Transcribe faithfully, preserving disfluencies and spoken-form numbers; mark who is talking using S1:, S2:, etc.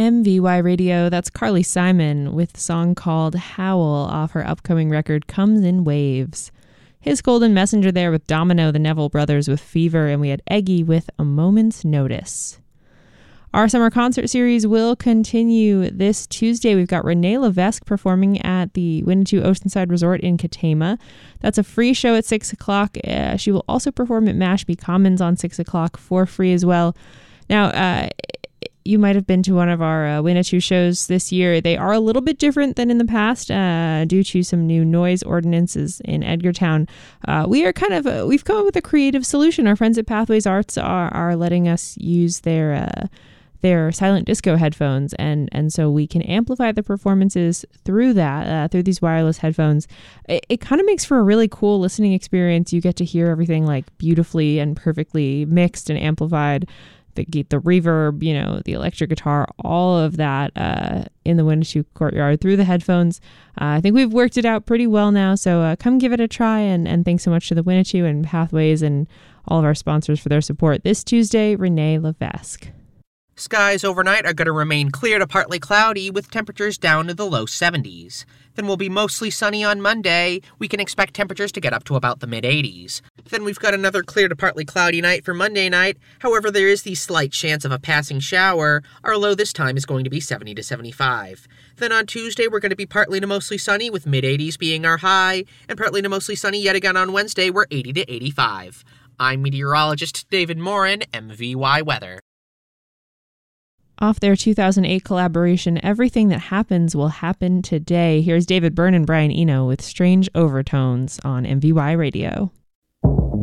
S1: M V Y Radio, that's Carly Simon with the song called Howl off her upcoming record Comes in Waves. His Golden Messenger there with Domino, the Neville Brothers with Fever, and we had Eggy with A Moment's Notice. Our summer concert series will continue this Tuesday. We've got Renee Levesque performing at the Winnetou Oceanside Resort in Katama. That's a free show at six o'clock. Uh, she will also perform at Mashpee Commons on six o'clock for free as well. Now, uh, you might have been to one of our uh, Winnetou shows this year. They are a little bit different than in the past uh, due to some new noise ordinances in Edgartown. Uh, we are kind of, uh, we've come up with a creative solution. Our friends at Pathways Arts are, are letting us use their uh, their silent disco headphones, and and so we can amplify the performances through that, uh, through these wireless headphones. It, it kind of makes for a really cool listening experience. You get to hear everything like beautifully and perfectly mixed and amplified. The the reverb, you know, the electric guitar, all of that uh, in the Winnetou Courtyard through the headphones. Uh, I think we've worked it out pretty well now, so uh, come give it a try, and, and thanks so much to the Winnetou and Pathways and all of our sponsors for their support. This Tuesday, Renee Levesque.
S2: Skies overnight are going to remain clear to partly cloudy with temperatures down to the low seventies. Then we'll be mostly sunny on Monday. We can expect temperatures to get up to about the mid-eighties. Then we've got another clear to partly cloudy night for Monday night. However, there is the slight chance of a passing shower. Our low this time is going to be seventy to seventy-five. Then on Tuesday, we're going to be partly to mostly sunny with mid-eighties being our high, and partly to mostly sunny yet again on Wednesday, we're eighty to eighty-five. I'm meteorologist David Morin, M V Y Weather.
S1: Off their two thousand eight collaboration, Everything That Happens Will Happen Today. Here's David Byrne and Brian Eno with Strange Overtones on M V Y Radio.